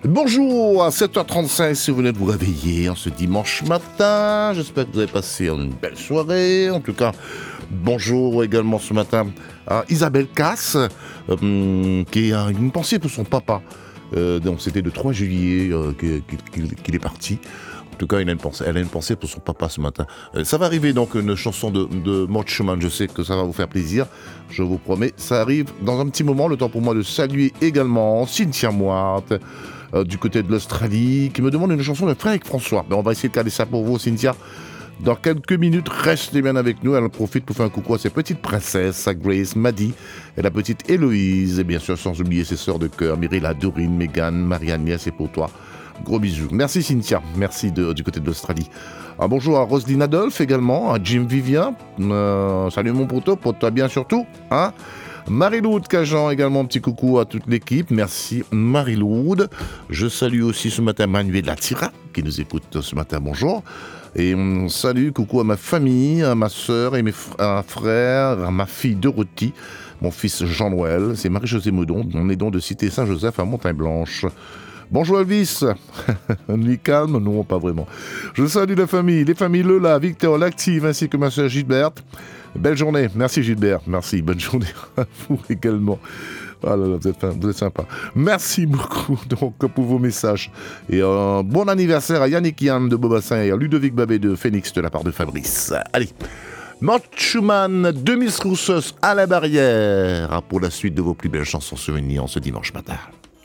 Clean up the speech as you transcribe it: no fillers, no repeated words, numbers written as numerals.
Bonjour à 7h35 si vous venez de vous réveiller en ce dimanche matin. J'espère que vous avez passé une belle soirée. En tout cas, bonjour également ce matin à Isabelle Casse, qui a une pensée pour son papa. Donc c'était le 3 juillet qu'il est parti. En tout cas, elle a une pensée pour son papa ce matin. Ça va arriver donc une chanson de Maud Schumann. Je sais que ça va vous faire plaisir. Je vous promets, ça arrive dans un petit moment. Le temps pour moi de saluer également Cynthia Moite, du côté de l'Australie, qui me demande une chanson de Frédéric François. On va essayer de caler ça pour vous, Cynthia. Dans quelques minutes, restez bien avec nous. Elle en profite pour faire un coucou à ses petites princesses, à Grace, Maddy et la petite Héloïse. Et bien sûr, sans oublier ses sœurs de cœur, Myrilla, Dorine, Mégane, Marianne, Nia, c'est pour toi. Gros bisous. Merci Cynthia, merci du côté de l'Australie. Bonjour à Roselyne Adolphe également, à Jim Vivien. Salut mon poteau, porte-toi bien surtout. Hein, Marie-Loude Cajan également, un petit coucou à toute l'équipe. Merci Marie-Loude. Je salue aussi ce matin Manuel Latira qui nous écoute ce matin. Bonjour. Et salut, coucou à ma famille, à ma sœur et à frère, à ma fille Dorothy, mon fils Jean-Noël. C'est Marie-Josée Meudon, on est donc de Cité Saint-Joseph à Montagne-Blanche. Bonjour Elvis, nuit calme? Non, pas vraiment. Je salue la famille, les familles Lola, Victor, l'Active, ainsi que ma soeur Gilberte. Belle journée, merci Gilbert, merci, bonne journée à vous également. Ah là là, vous êtes sympa. Merci beaucoup donc, pour vos messages. Et bon anniversaire à Yannick Yann de Beaubassin et à Ludovic Babé de Phoenix de la part de Fabrice. Allez, Maud Schumann, Demis Roussos à la barrière pour la suite de vos plus belles chansons souvenirs ce dimanche matin.